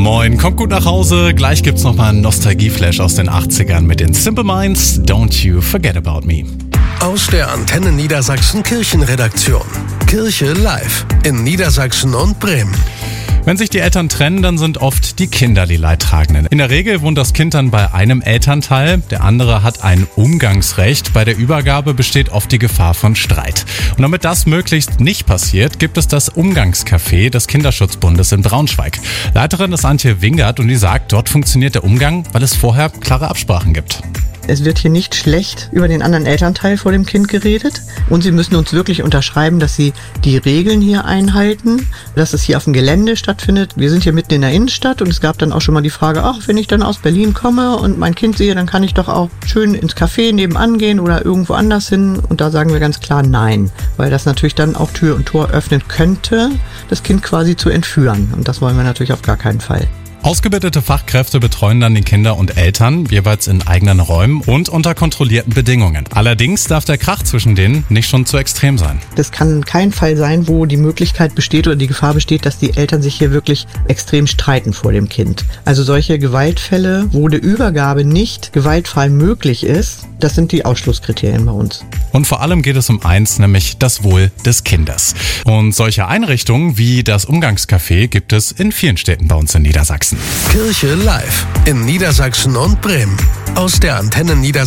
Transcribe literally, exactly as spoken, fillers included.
Moin, kommt gut nach Hause. Gleich gibt's nochmal einen Nostalgie-Flash aus den achtzigern mit den Simple Minds. Don't you forget about me. Aus der Antenne Niedersachsen Kirchenredaktion. Kirche live in Niedersachsen und Bremen. Wenn sich die Eltern trennen, dann sind oft die Kinder die Leidtragenden. In der Regel wohnt das Kind dann bei einem Elternteil, der andere hat ein Umgangsrecht. Bei der Übergabe besteht oft die Gefahr von Streit. Und damit das möglichst nicht passiert, gibt es das Umgangscafé des Kinderschutzbundes in Braunschweig. Leiterin ist Antje Wingert und die sagt, dort funktioniert der Umgang, weil es vorher klare Absprachen gibt. Es wird hier nicht schlecht über den anderen Elternteil vor dem Kind geredet. Und sie müssen uns wirklich unterschreiben, dass sie die Regeln hier einhalten, dass es hier auf dem Gelände stattfindet. Wir sind hier mitten in der Innenstadt und es gab dann auch schon mal die Frage, ach, wenn ich dann aus Berlin komme und mein Kind sehe, dann kann ich doch auch schön ins Café nebenan gehen oder irgendwo anders hin. Und da sagen wir ganz klar nein, weil das natürlich dann auch Tür und Tor öffnen könnte, das Kind quasi zu entführen. Und das wollen wir natürlich auf gar keinen Fall. Ausgebildete Fachkräfte betreuen dann die Kinder und Eltern, jeweils in eigenen Räumen und unter kontrollierten Bedingungen. Allerdings darf der Krach zwischen denen nicht schon zu extrem sein. Das kann kein Fall sein, wo die Möglichkeit besteht oder die Gefahr besteht, dass die Eltern sich hier wirklich extrem streiten vor dem Kind. Also solche Gewaltfälle, wo die Übergabe nicht gewaltfrei möglich ist, das sind die Ausschlusskriterien bei uns. Und vor allem geht es um eins, nämlich das Wohl des Kindes. Und solche Einrichtungen wie das Umgangscafé gibt es in vielen Städten bei uns in Niedersachsen. Kirche live in Niedersachsen und Bremen. Aus der Antenne Niedersachsen.